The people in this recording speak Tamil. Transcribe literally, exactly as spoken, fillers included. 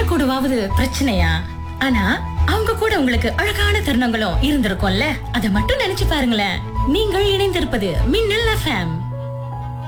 கூடவாவது பிரச்சனையா? ஆனா அவங்க கூட உங்களுக்கு அழகான தருணங்களும் இருந்திருக்கும்ல. அதை மட்டும் நினைச்சு பாருங்களேன். நீங்கள் இணைந்திருப்பது மின்னல் எஃப்எம்.